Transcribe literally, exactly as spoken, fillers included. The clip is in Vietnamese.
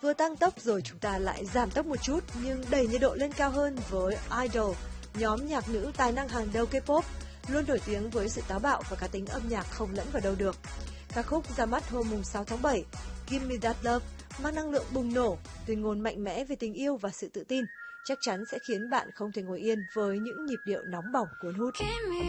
vừa tăng tốc rồi chúng ta lại giảm tốc một chút nhưng đẩy nhiệt độ lên cao hơn với Idol, nhóm nhạc nữ tài năng hàng đầu K-pop, luôn nổi tiếng với sự táo bạo và cá tính âm nhạc không lẫn vào đâu được. Ca khúc ra mắt hôm sáu tháng bảy, Give Me That Love, mang năng lượng bùng nổ, tuyên ngôn mạnh mẽ về tình yêu và sự tự tin, chắc chắn sẽ khiến bạn không thể ngồi yên với những nhịp điệu nóng bỏng cuốn hút.